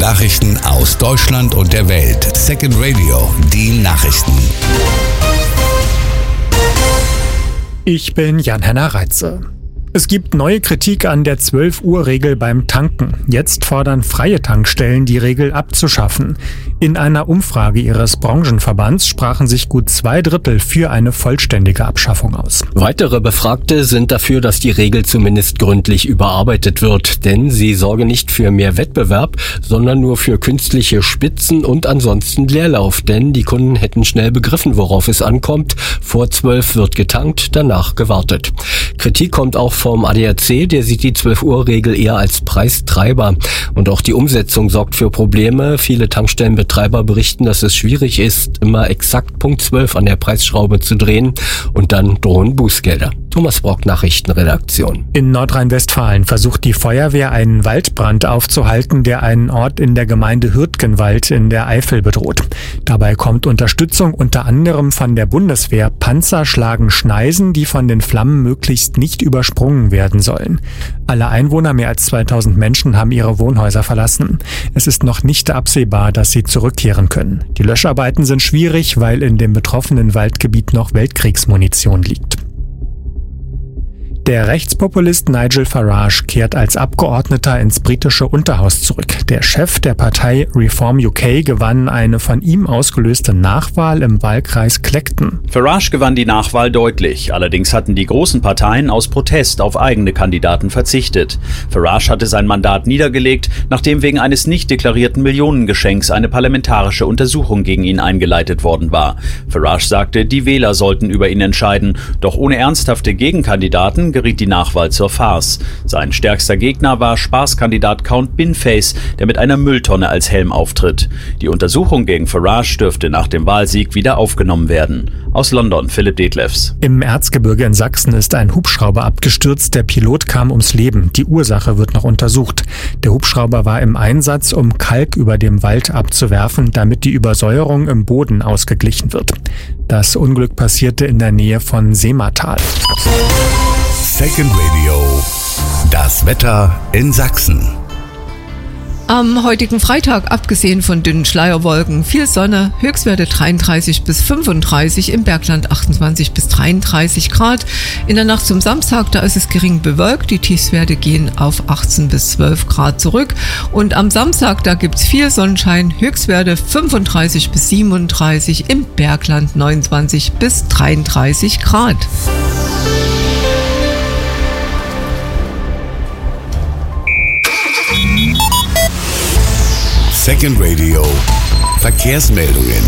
Nachrichten aus Deutschland und der Welt. Second Radio, die Nachrichten. Ich bin Jan-Henner Reitze. Es gibt neue Kritik an der 12-Uhr-Regel beim Tanken. Jetzt fordern freie Tankstellen, die Regel abzuschaffen. In einer Umfrage ihres Branchenverbands sprachen sich gut 2/3 für eine vollständige Abschaffung aus. Weitere Befragte sind dafür, dass die Regel zumindest gründlich überarbeitet wird, denn sie sorge nicht für mehr Wettbewerb, sondern nur für künstliche Spitzen und ansonsten Leerlauf, denn die Kunden hätten schnell begriffen, worauf es ankommt. Vor 12 wird getankt, danach gewartet. Kritik kommt auch vom ADAC, der sieht die 12-Uhr-Regel eher als Preistreiber. Und auch die Umsetzung sorgt für Probleme. Viele Tankstellenbetreiber berichten, dass es schwierig ist, immer exakt Punkt 12 an der Preisschraube zu drehen. Und dann drohen Bußgelder. Thomas Brock, Nachrichtenredaktion. In Nordrhein-Westfalen versucht die Feuerwehr, einen Waldbrand aufzuhalten, der einen Ort in der Gemeinde Hürtgenwald in der Eifel bedroht. Dabei kommt Unterstützung unter anderem von der Bundeswehr. Panzer schlagen Schneisen, die von den Flammen möglichst nicht übersprungen werden sollen. Alle Einwohner, mehr als 2000 Menschen, haben ihre Wohnhäuser verlassen. Es ist noch nicht absehbar, dass sie zurückkehren können. Die Löscharbeiten sind schwierig, weil in dem betroffenen Waldgebiet noch Weltkriegsmunition liegt. Der Rechtspopulist Nigel Farage kehrt als Abgeordneter ins britische Unterhaus zurück. Der Chef der Partei Reform UK gewann eine von ihm ausgelöste Nachwahl im Wahlkreis Clacton. Farage gewann die Nachwahl deutlich. Allerdings hatten die großen Parteien aus Protest auf eigene Kandidaten verzichtet. Farage hatte sein Mandat niedergelegt, nachdem wegen eines nicht deklarierten Millionengeschenks eine parlamentarische Untersuchung gegen ihn eingeleitet worden war. Farage sagte, die Wähler sollten über ihn entscheiden. Doch ohne ernsthafte Gegenkandidaten geriet die Nachwahl zur Farce. Sein stärkster Gegner war Spaßkandidat Count Binface, der mit einer Mülltonne als Helm auftritt. Die Untersuchung gegen Farage dürfte nach dem Wahlsieg wieder aufgenommen werden. Aus London, Philipp Detlefs. Im Erzgebirge in Sachsen ist ein Hubschrauber abgestürzt. Der Pilot kam ums Leben. Die Ursache wird noch untersucht. Der Hubschrauber war im Einsatz, um Kalk über dem Wald abzuwerfen, damit die Übersäuerung im Boden ausgeglichen wird. Das Unglück passierte in der Nähe von Seematal. Second Radio, das Wetter in Sachsen. Am heutigen Freitag, abgesehen von dünnen Schleierwolken, viel Sonne, Höchstwerte 33 bis 35, im Bergland 28 bis 33 Grad. In der Nacht zum Samstag, da ist es gering bewölkt, die Tiefstwerte gehen auf 18 bis 12 Grad zurück. Und am Samstag, da gibt's viel Sonnenschein, Höchstwerte 35 bis 37, im Bergland 29 bis 33 Grad. Second Radio, Verkehrsmeldungen.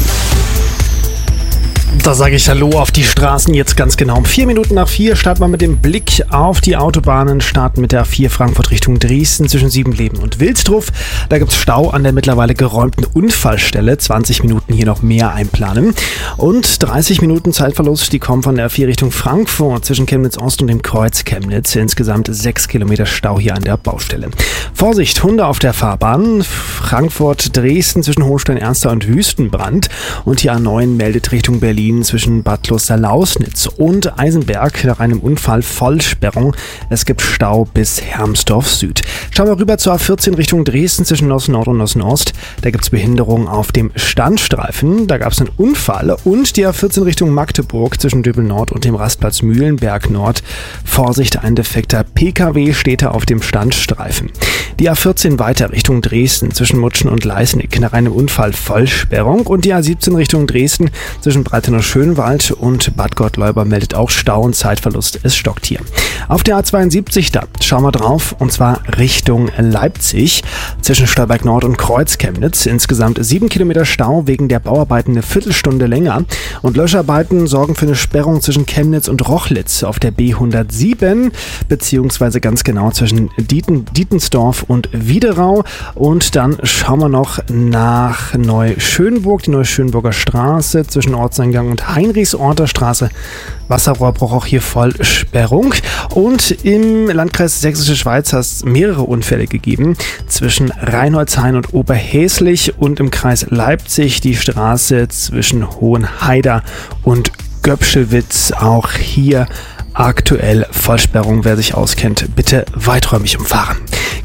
Da sage ich Hallo auf die Straßen jetzt ganz genau. Um 4:04 starten wir mit dem Blick auf die Autobahnen. Starten mit der A4 Frankfurt Richtung Dresden zwischen Siebenleben und Wilsdruff. Da gibt es Stau an der mittlerweile geräumten Unfallstelle. 20 Minuten hier noch mehr einplanen. Und 30 Minuten Zeitverlust, die kommen von der A4 Richtung Frankfurt zwischen Chemnitz Ost und dem Kreuz Chemnitz. Insgesamt 6 Kilometer Stau hier an der Baustelle. Vorsicht, Hunde auf der Fahrbahn. Frankfurt-Dresden zwischen Hohenstein-Ernster und Wüstenbrand. Und die A9 meldet Richtung Berlin zwischen Bad Kloster-Lausnitz und Eisenberg nach einem Unfall Vollsperrung. Es gibt Stau bis Hermsdorf Süd. Schauen wir rüber zur A14 Richtung Dresden zwischen Nossen-Nord und Nossen-Ost. Da gibt es Behinderung auf dem Standstreifen. Da gab es einen Unfall. Und die A14 Richtung Magdeburg zwischen Döbel Nord und dem Rastplatz Mühlenberg Nord. Vorsicht, ein defekter PKW steht da auf dem Standstreifen. Die A14 weiter Richtung Dresden zwischen Mutschen und Leisnig nach einem Unfall Vollsperrung. Und die A17 Richtung Dresden zwischen Breitenau-Schönwald und Bad Gottleuba meldet auch Stau und Zeitverlust. Es stockt hier. Auf der A72 da schauen wir drauf, und zwar Richtung Leipzig zwischen Stolberg Nord und Kreuz Chemnitz. Insgesamt 7 Kilometer Stau wegen der Bauarbeiten eine Viertelstunde länger. Und Löscharbeiten sorgen für eine Sperrung zwischen Chemnitz und Rochlitz auf der B107, beziehungsweise ganz genau zwischen Dietensdorf und Wiederau. Und dann schauen wir noch nach Neuschönburg, die Neuschönburger Straße zwischen Ortseingang und Heinrichsorter Straße. Wasserrohrbruch auch hier Vollsperrung. Und im Landkreis Sächsische Schweiz hat es mehrere Unfälle gegeben zwischen Reinholdshain und Oberhäslich und im Kreis Leipzig die Straße zwischen Hohenhaida und Göpschewitz. Auch hier aktuell Vollsperrung. Wer sich auskennt, bitte weiträumig umfahren.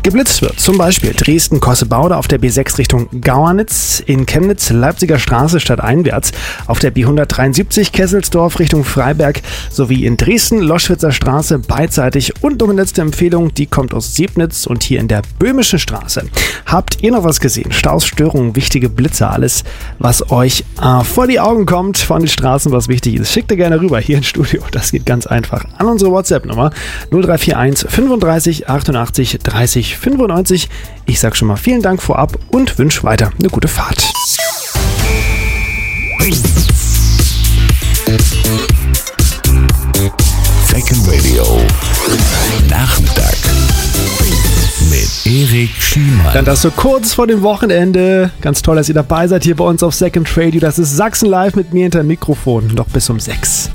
geblitzt wird. Zum Beispiel Dresden-Kossebaude auf der B6 Richtung Gauernitz, in Chemnitz Leipziger Straße stadteinwärts, auf der B173 Kesselsdorf Richtung Freiberg sowie in Dresden Loschwitzer Straße beidseitig. Und noch eine letzte Empfehlung, die kommt aus Sebnitz und hier in der Böhmischen Straße. Habt ihr noch was gesehen? Staus, Störungen, wichtige Blitze, alles, was euch vor die Augen kommt von den Straßen, was wichtig ist. Schickt ihr gerne rüber hier ins Studio. Das geht ganz einfach an unsere WhatsApp-Nummer 0341 35 88 30 95. Ich sag schon mal vielen Dank vorab und wünsche weiter eine gute Fahrt. Second Radio Nachmittag mit Erik Schiemann. Dann das so kurz vor dem Wochenende. Ganz toll, dass ihr dabei seid hier bei uns auf Second Radio. Das ist Sachsen Live mit mir hinter dem Mikrofon. Noch bis um 6.